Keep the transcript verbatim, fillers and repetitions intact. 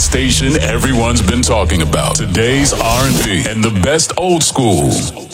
station everyone's been talking about. Today's R and B and the best old school.